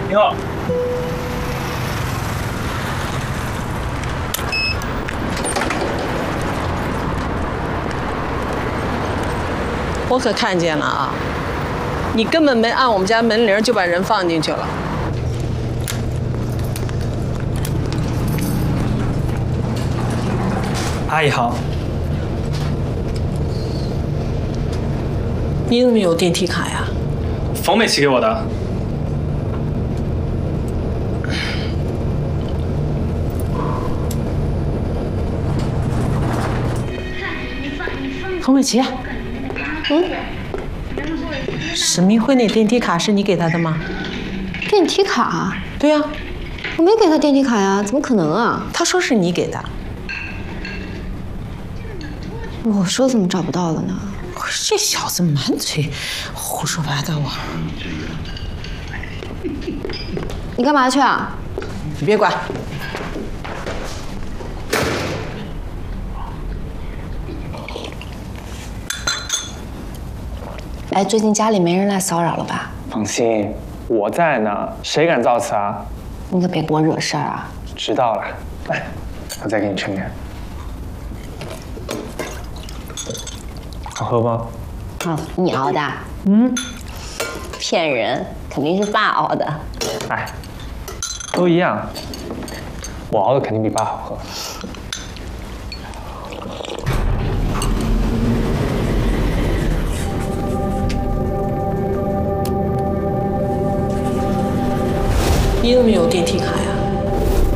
你好。 我可看见了啊！你根本没按我们家门铃就把人放进去了。 阿姨好。 你怎么有电梯卡呀？ 冯美琪给我的。 冯美琪，史明辉那电梯卡是你给他的吗？ 电梯卡？ 对呀， 我没给他电梯卡呀，怎么可能啊？ 他说是你给的。 我说怎么找不到了呢？ 这小子满嘴胡说八道啊！ 你干嘛去啊？ 你别管。 哎，最近家里没人来骚扰了吧？ 放心，我在呢，谁敢造次啊？ 你可别给我惹事儿啊！ 知道了，来，我再给你盛点。好喝吗？ 啊，你熬的？骗人，肯定是爸熬的。 哎，都一样，我熬的肯定比爸好喝。 你怎么有电梯卡？